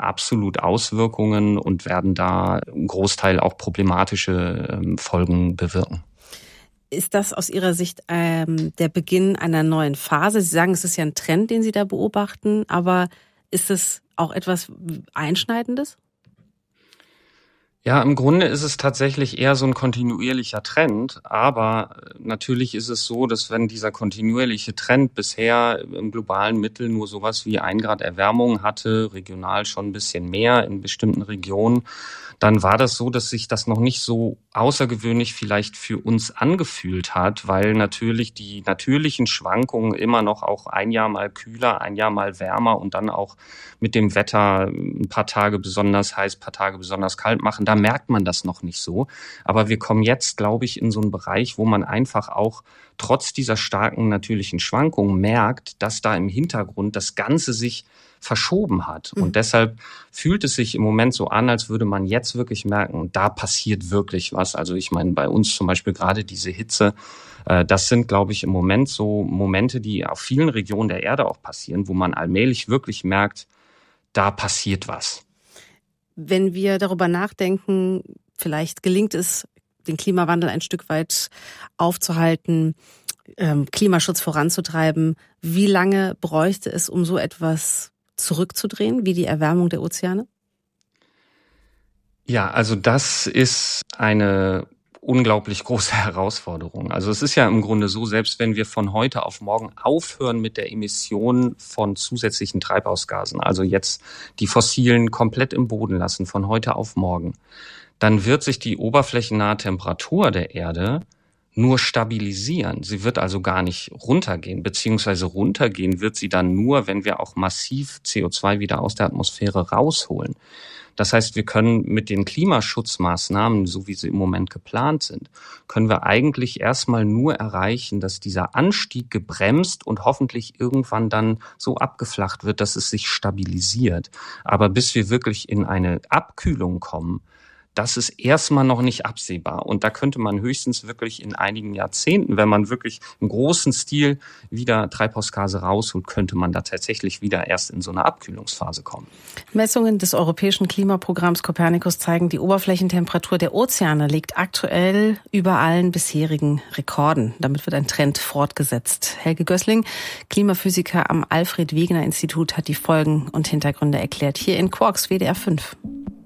absolut Auswirkungen und werden da einen Großteil auch problematische Folgen bewirken. Ist das aus Ihrer Sicht der Beginn einer neuen Phase? Sie sagen, es ist ja ein Trend, den Sie da beobachten, aber ist es auch etwas Einschneidendes? Ja, im Grunde ist es tatsächlich eher so ein kontinuierlicher Trend, aber natürlich ist es so, dass wenn dieser kontinuierliche Trend bisher im globalen Mittel nur sowas wie 1 Grad Erwärmung hatte, regional schon ein bisschen mehr in bestimmten Regionen, dann war das so, dass sich das noch nicht so außergewöhnlich vielleicht für uns angefühlt hat, weil natürlich die natürlichen Schwankungen immer noch auch ein Jahr mal kühler, ein Jahr mal wärmer und dann auch mit dem Wetter ein paar Tage besonders heiß, ein paar Tage besonders kalt machen. Da merkt man das noch nicht so. Aber wir kommen jetzt, glaube ich, in so einen Bereich, wo man einfach auch trotz dieser starken natürlichen Schwankungen merkt, dass da im Hintergrund das Ganze sich verschoben hat. Und deshalb fühlt es sich im Moment so an, als würde man jetzt wirklich merken, da passiert wirklich was. Also ich meine, bei uns zum Beispiel gerade diese Hitze, das sind, glaube ich, im Moment so Momente, die auf vielen Regionen der Erde auch passieren, wo man allmählich wirklich merkt, da passiert was. Wenn wir darüber nachdenken, vielleicht gelingt es, den Klimawandel ein Stück weit aufzuhalten, Klimaschutz voranzutreiben, wie lange bräuchte es, um so etwas zurückzudrehen, wie die Erwärmung der Ozeane? Ja, also das ist eine unglaublich große Herausforderung. Also es ist ja im Grunde so, selbst wenn wir von heute auf morgen aufhören mit der Emission von zusätzlichen Treibhausgasen, also jetzt die fossilen komplett im Boden lassen, von heute auf morgen, dann wird sich die oberflächennahe Temperatur der Erde nur stabilisieren. Sie wird also gar nicht runtergehen, beziehungsweise runtergehen wird sie dann nur, wenn wir auch massiv CO2 wieder aus der Atmosphäre rausholen. Das heißt, wir können mit den Klimaschutzmaßnahmen, so wie sie im Moment geplant sind, können wir eigentlich erstmal nur erreichen, dass dieser Anstieg gebremst und hoffentlich irgendwann dann so abgeflacht wird, dass es sich stabilisiert. Aber bis wir wirklich in eine Abkühlung kommen, das ist erstmal noch nicht absehbar. Und da könnte man höchstens wirklich in einigen Jahrzehnten, wenn man wirklich im großen Stil wieder Treibhausgase rausholt, könnte man da tatsächlich wieder erst in so eine Abkühlungsphase kommen. Messungen des europäischen Klimaprogramms Copernicus zeigen, die Oberflächentemperatur der Ozeane liegt aktuell über allen bisherigen Rekorden. Damit wird ein Trend fortgesetzt. Helge Gößling, Klimaphysiker am Alfred-Wegener-Institut, hat die Folgen und Hintergründe erklärt. Hier in Quarks WDR 5.